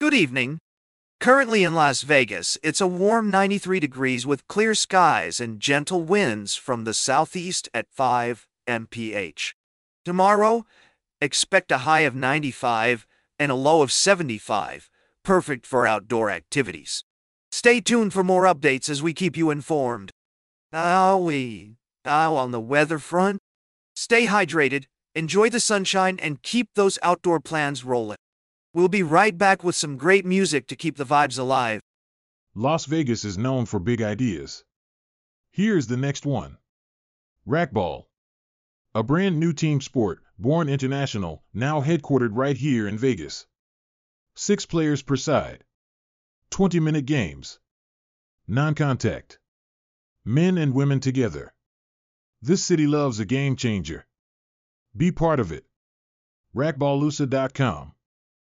Good evening. Currently in Las Vegas, it's a warm 93 degrees with clear skies and gentle winds from the southeast at 5 mph. Tomorrow, expect a high of 95 and a low of 75, perfect for outdoor activities. Stay tuned for more updates as we keep you informed. On the weather front, stay hydrated, enjoy the sunshine, and keep those outdoor plans rolling. We'll be right back with some great music to keep the vibes alive. Las Vegas is known for big ideas. Here's the next one. Racquetball. A brand new team sport, born international, now headquartered right here in Vegas. 6 players per side. 20-minute games. Non-contact. Men and women together. This city loves a game changer. Be part of it. Racquetballusa.com